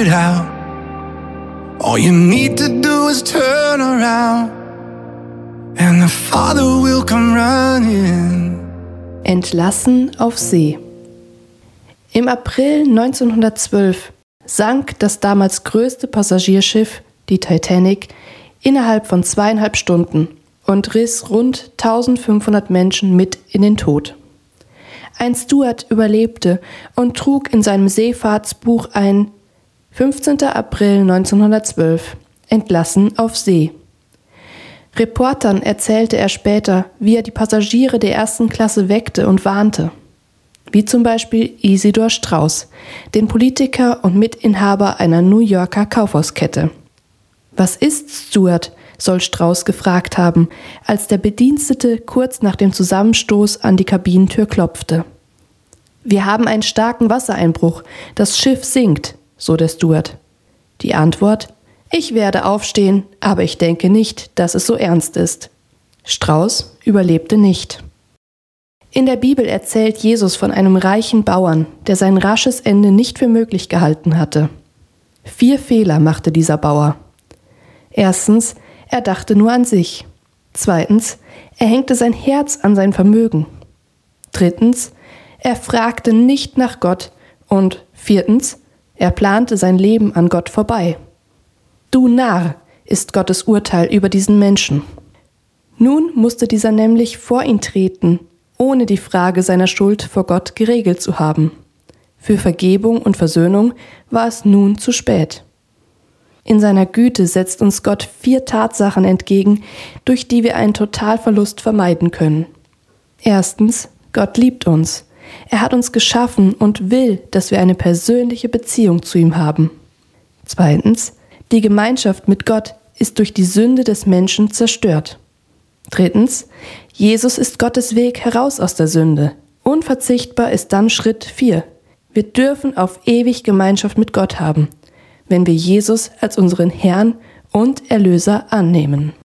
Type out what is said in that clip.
it out. All you need to do is turn around, and the Father will come running. Entlassen auf See. Im April 1912 sank das damals größte Passagierschiff, die Titanic, innerhalb von 2,5 Stunden und riss rund 1500 Menschen mit in den Tod. Ein Steward überlebte und trug in seinem Seefahrtsbuch ein 15. April 1912, entlassen auf See. Reportern erzählte er später, wie er die Passagiere der ersten Klasse weckte und warnte. Wie zum Beispiel Isidor Straus, den Politiker und Mitinhaber einer New Yorker Kaufhauskette. »Was ist, Steward?« soll Straus gefragt haben, als der Bedienstete kurz nach dem Zusammenstoß an die Kabinentür klopfte. »Wir haben einen starken Wassereinbruch. Das Schiff sinkt«, so der Steward. Die Antwort: »Ich werde aufstehen, aber ich denke nicht, dass es so ernst ist.« Straus überlebte nicht. In der Bibel erzählt Jesus von einem reichen Bauern, der sein rasches Ende nicht für möglich gehalten hatte. 4 Fehler machte dieser Bauer. Erstens, er dachte nur an sich. Zweitens, er hängte sein Herz an sein Vermögen. Drittens, er fragte nicht nach Gott. Und 4, er plante sein Leben an Gott vorbei. »Du Narr«, ist Gottes Urteil über diesen Menschen. Nun musste dieser nämlich vor ihn treten, ohne die Frage seiner Schuld vor Gott geregelt zu haben. Für Vergebung und Versöhnung war es nun zu spät. In seiner Güte setzt uns Gott 4 Tatsachen entgegen, durch die wir einen Totalverlust vermeiden können. Erstens, Gott liebt uns. Er hat uns geschaffen und will, dass wir eine persönliche Beziehung zu ihm haben. Zweitens, die Gemeinschaft mit Gott ist durch die Sünde des Menschen zerstört. Drittens, Jesus ist Gottes Weg heraus aus der Sünde. Unverzichtbar ist dann Schritt 4. Wir dürfen auf ewig Gemeinschaft mit Gott haben, wenn wir Jesus als unseren Herrn und Erlöser annehmen.